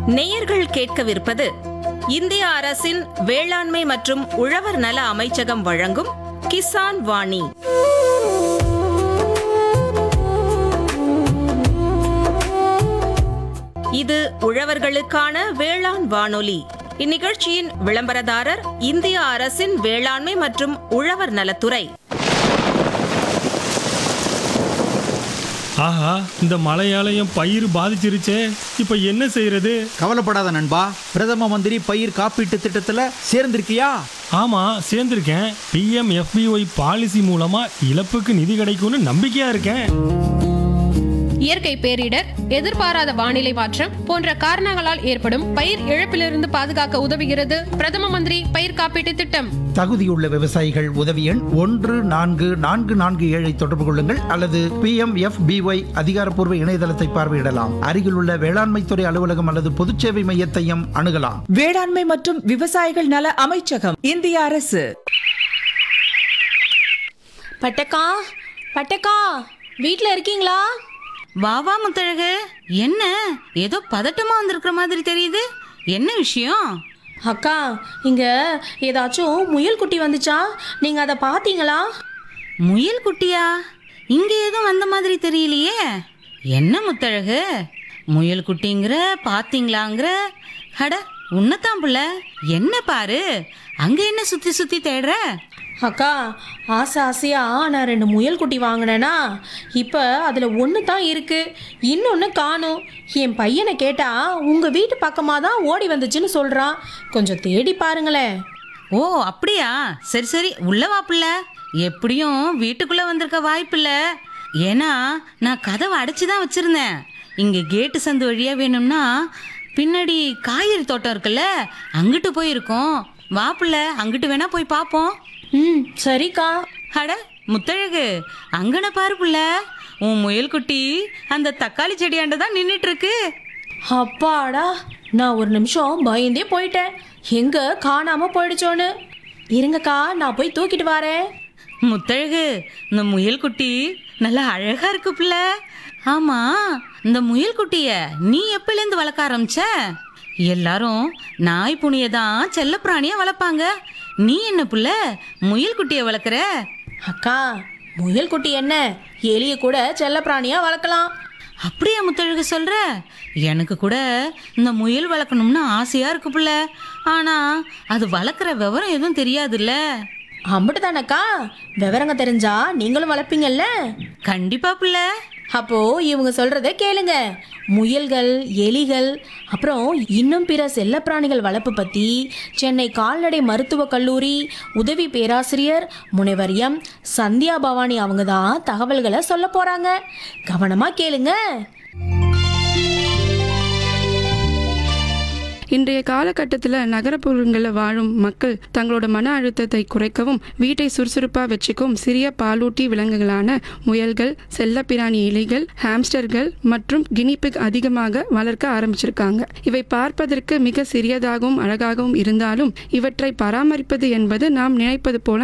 நேயர்கள் கேட்கவிருப்பது இந்திய அரசின் வேளாண்மை மற்றும் உழவர் நல அமைச்சகம் வழங்கும் கிசான் வாணி. இது உழவர்களுக்கான வேளாண் வானொலி. இந்நிகழ்ச்சியின் விளம்பரதாரர் இந்திய அரசின் வேளாண்மை மற்றும் உழவர் நலத்துறை. ஆஹா, இந்த மழையாலயம் பயிர் பாதிச்சிருச்சே, இப்ப என்ன செய்யறது? கவலைப்படாத நண்பா, பிரதம மந்திரி பயிர் காப்பீட்டு திட்டத்துல சேர்ந்திருக்கியா? ஆமா, சேர்ந்திருக்கேன். PMFBY பாலிசி மூலமா இழப்புக்கு நிதி கிடைக்கும்னு நம்பிக்கையா இருக்கேன். இயற்கை பேரிடர், எதிர்பாராத வானிலை மாற்றம் போன்ற காரணங்களால் ஏற்படும் பயிர் இழப்பிலிருந்து பாதுகாக்க உதவுகிறது பிரதம மந்திரி பயிர் காப்பீட்டு திட்டம். தகுதியுள்ள விவசாயிகள் உதவி எண் 14447 தொடர்பு கொள்ளுங்கள் அல்லது PMFBY அதிகாரப்பூர்வ இணையதளத்தை பார்வையிடலாம். அருகிலுள்ள வேளாண்மை துறை அலுவலகம் அல்லது பொதுச்சேவை மையத்தையும் அணுகலாம். வேளாண்மை மற்றும் விவசாயிகள் நல அமைச்சகம், இந்திய அரசு. பட்டக்கா, பட்டக்கா, வீட்ல இருக்கீங்களா? வா முத்தழகு, என்ன ஏதோ பதட்டமா வந்திருக்கிற மாதிரி தெரியுது. என்ன விஷயம்? அக்கா, இங்க ஏதாச்சும் முயல் குட்டி வந்துச்சா? நீங்க அதை பாத்தீங்களா? முயல் குட்டியா? இங்க எதுவும் வந்த மாதிரி தெரியலையே. என்ன முத்தழகு, முயல் குட்டிங்கிற பாத்தீங்களாங்கிற? அட உன்னதான் புள்ள, என்ன பாரு, அங்க என்ன சுத்தி சுத்தி தேடுற? அக்கா, ஆசையா நான் 2 முயல் குட்டி வாங்கினேனா, இப்போ அதில் ஒன்று தான் இருக்கு, இன்னொன்று காணும். என் பையனை கேட்டா உங்க வீட்டு பக்கமாக தான் ஓடி வந்துச்சுன்னு சொல்றான். கொஞ்சம் தேடி பாருங்களேன். ஓ அப்படியா? சரி சரி, உள்ள வாப்புல. எப்படியும் வீட்டுக்குள்ள வந்திருக்க வாய்ப்பில்ல. ஏன்னா நான் கதவை அடைச்சி தான் வச்சிருந்தேன். இங்க கேட்டு சந்து வழியா வேணும்னா பின்னாடி காய்கறி தோட்டம் இருக்குல்ல, அங்கிட்டு போயிருக்கோம். வாப்புல, அங்கிட்டு வேணா போய் பார்ப்போம். சரிக்கா. அட முத்தழகு, அங்கன பாரு புள்ள, உன் முயல் குட்டி அந்த தக்காளி செடியாண்ட தான் நின்றுட்டு இருக்கு. அப்பாடா, நான் ஒரு நிமிஷம் பயந்தே போயிட்டேன், எங்க காணாம போயிடுச்சோன்னு. இருங்கக்கா, நான் போய் தூக்கிட்டு வரேன். முத்தழகு, இந்த முயல் குட்டி நல்லா அழகா இருக்கு புள்ள. ஆமா, இந்த முயல் குட்டிய நீ எப்பலேருந்து வளர்க்க ஆரம்பிச்ச? எல்லாரும் நாய் புனிய தான் செல்ல பிராணியா வளர்ப்பாங்க. நீ என்ன புள்ள முயல் குட்டிய வளர்க்குற? அக்கா, முயல் குட்டி என்ன, எலிய கூட செல்ல பிராணியா வளர்க்கலாம். அப்படியா முத்தழகு சொல்ற? எனக்கு கூட இந்த முயல் வளர்க்கணும்னு ஆசையா இருக்கு புள்ள. ஆனா அது வளர்க்குற விவரம் எதுவும் தெரியாதுல்ல. அம்பிட்டு தானக்கா, விவரங்க தெரிஞ்சா நீங்களும் வளர்ப்பீங்கல்ல. கண்டிப்பா புள்ள. அப்போ இவங்க சொல்றத கேளுங்க. முயல்கள், எலிகள், அப்புறம் இன்னும் பிற செல்லப்பிராணிகள் வளர்ப்பு பத்தி சென்னை கால்நடை மருத்துவக் கல்லூரி உதவி பேராசிரியர் முனைவர் எம் சந்தியா பவானி அவங்க தான் தகவல்களை சொல்ல போறாங்க. கவனமா கேளுங்க. இன்றைய காலகட்டத்தில் நகரப்புறங்களில் வாழும் மக்கள் தங்களோட மன அழுத்தத்தை குறைக்கவும் வீட்டை சுறுசுறுப்பாக வச்சுக்கும் சிறிய பாலூட்டி விலங்குகளான முயல்கள், செல்லப்பிராணி எலிகள், ஹாம்ஸ்டர்கள் மற்றும் கினிபிக் அதிகமாக வளர்க்க ஆரம்பிச்சிருக்காங்க. இவை பார்ப்பதற்கு மிக சிறியதாகவும் அழகாகவும் இருந்தாலும் இவற்றை பராமரிப்பது என்பது நாம் நினைப்பது போல